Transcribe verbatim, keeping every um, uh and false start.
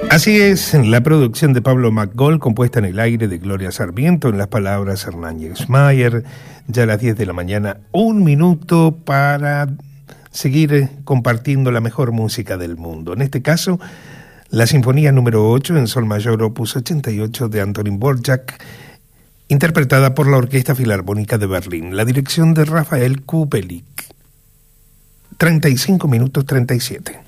Así es, la producción de Pablo McGold, compuesta en el aire de Gloria Sarmiento, en las palabras Hernán Mayer, ya a las diez de la mañana, un minuto para seguir compartiendo la mejor música del mundo. En este caso, la Sinfonía número ocho en Sol Mayor, opus ochenta y ocho de Antonín Dvořák, interpretada por la Orquesta Filarmónica de Berlín, la dirección de Rafael Kubelik. treinta y cinco minutos treinta y siete.